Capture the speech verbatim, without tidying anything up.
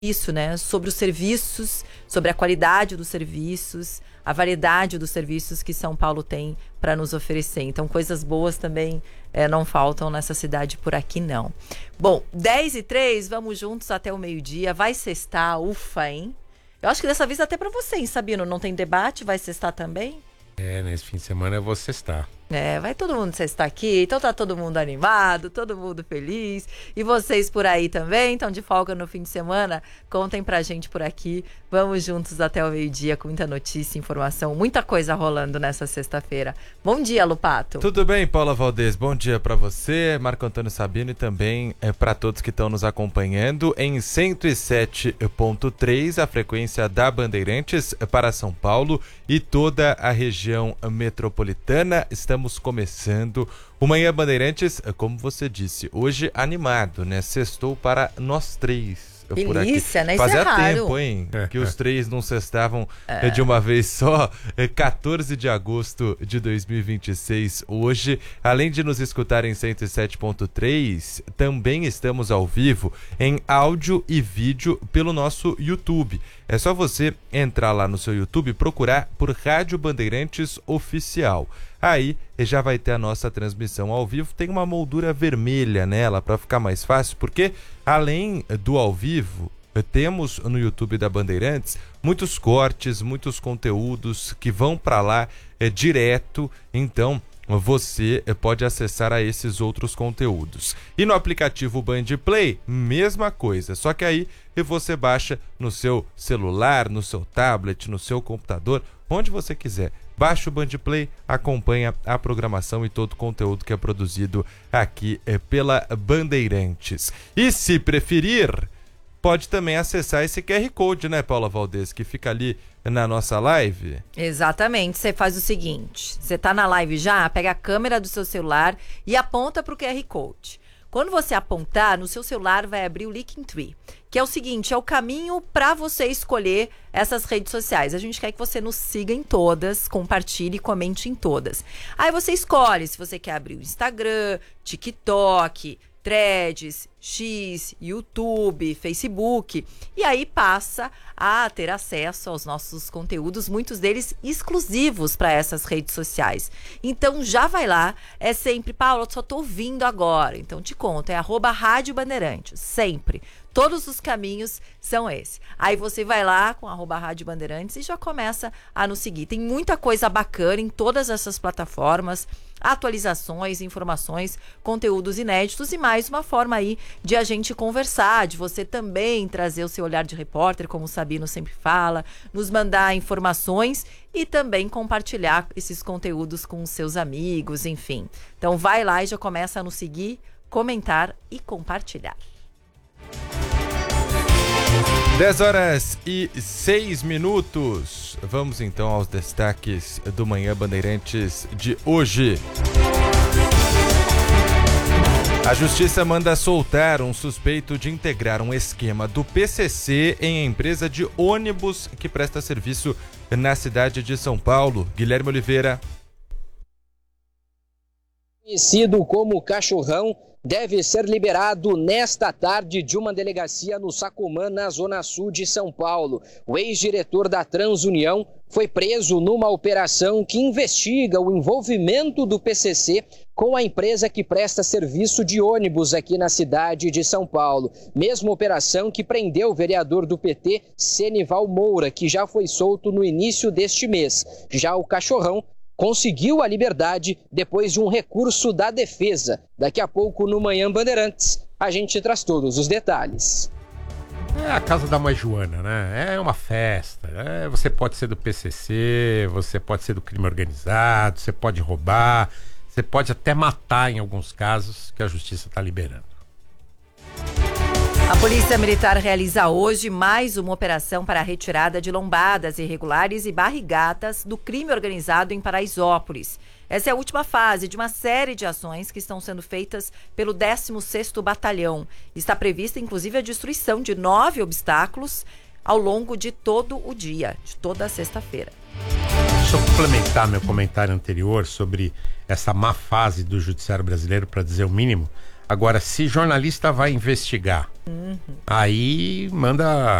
isso, né? Sobre os serviços, sobre a qualidade dos serviços, a variedade dos serviços que São Paulo tem para nos oferecer. Então, coisas boas também é, não faltam nessa cidade por aqui, não. Bom, dez e três, vamos juntos até o meio-dia. Vai sextar, ufa, hein? Eu acho que dessa vez até para você, hein, Sabino? Não tem debate? Vai sextar também? É, nesse fim de semana eu vou sextar. É, vai todo mundo sextar aqui, então tá todo mundo animado, todo mundo feliz. E vocês por aí também, estão de folga no fim de semana? Contem pra gente por aqui. Vamos juntos até o meio-dia com muita notícia, informação, muita coisa rolando nessa sexta-feira. Bom dia, Lupato. Tudo bem, Paula Valdez? Bom dia pra você, Marco Antônio Sabino, e também é, pra todos que estão nos acompanhando em cento e sete ponto três, a frequência da Bandeirantes para São Paulo e toda a região metropolitana. Estamos Estamos começando o Manhã Bandeirantes, como você disse, hoje animado, né? Sextou para nós três. Delícia, né? Isso Fazia é raro. tempo, hein? Que os três não sextavam é. de uma vez só. quatorze de agosto de dois mil e vinte e seis. Hoje, além de nos escutar em cento e sete ponto três, também estamos ao vivo em áudio e vídeo pelo nosso YouTube. É só você entrar lá no seu YouTube e procurar por Rádio Bandeirantes Oficial. Aí já vai ter a nossa transmissão ao vivo. Tem uma moldura vermelha nela para ficar mais fácil, porque além do ao vivo, temos no YouTube da Bandeirantes muitos cortes, muitos conteúdos que vão para lá é, direto. Então você pode acessar a esses outros conteúdos. E no aplicativo Band Play, mesma coisa, só que aí você baixa no seu celular, no seu tablet, no seu computador, onde você quiser. Baixa o Band Play, acompanha a programação e todo o conteúdo que é produzido aqui é, pela Bandeirantes. E se preferir, pode também acessar esse Q R Code, né, Paula Valdez, que fica ali na nossa live. Exatamente, você faz o seguinte, você tá na live já, pega a câmera do seu celular e aponta pro Q R Code. Quando você apontar, no seu celular vai abrir o Linktree, que é o seguinte, é o caminho para você escolher essas redes sociais. A gente quer que você nos siga em todas, compartilhe e comente em todas. Aí você escolhe se você quer abrir o Instagram, TikTok, Threads, X, YouTube, Facebook, e aí passa a ter acesso aos nossos conteúdos, muitos deles exclusivos para essas redes sociais. Então já vai lá, é sempre, Paula, só tô ouvindo agora, então te conto, é arroba Rádio Bandeirantes, sempre. Todos os caminhos são esses. Aí você vai lá com arroba Rádio Bandeirantes e já começa a nos seguir. Tem muita coisa bacana em todas essas plataformas, atualizações, informações, conteúdos inéditos e mais uma forma aí de a gente conversar, de você também trazer o seu olhar de repórter, como o Sabino sempre fala, nos mandar informações e também compartilhar esses conteúdos com os seus amigos, enfim. Então vai lá e já começa a nos seguir, comentar e compartilhar. dez horas e seis minutos. Vamos então aos destaques do Manhã Bandeirantes de hoje. A Justiça manda soltar um suspeito de integrar um esquema do P C C em empresa de ônibus que presta serviço na cidade de São Paulo. Guilherme Oliveira. Conhecido como Cachorrão, deve ser liberado nesta tarde de uma delegacia no Sacomã, na zona sul de São Paulo. O ex-diretor da Transunião foi preso numa operação que investiga o envolvimento do P C C com a empresa que presta serviço de ônibus aqui na cidade de São Paulo. Mesma operação que prendeu o vereador do P T, Senival Moura, que já foi solto no início deste mês. Já o Cachorrão conseguiu a liberdade depois de um recurso da defesa. Daqui a pouco, no Manhã Bandeirantes, a gente traz todos os detalhes. É a casa da mãe Joana, né? É uma festa. É, você pode ser do P C C, você pode ser do crime organizado, você pode roubar, você pode até matar em alguns casos que a justiça está liberando. A Polícia Militar realiza hoje mais uma operação para a retirada de lombadas irregulares e barrigatas do crime organizado em Paraisópolis. Essa é a última fase de uma série de ações que estão sendo feitas pelo décimo sexto Batalhão. Está prevista, inclusive, a destruição de nove obstáculos ao longo de todo o dia, de toda a sexta-feira. Deixa eu complementar meu comentário anterior sobre essa má fase do judiciário brasileiro, para dizer o mínimo. Agora, se jornalista vai investigar, uhum. aí manda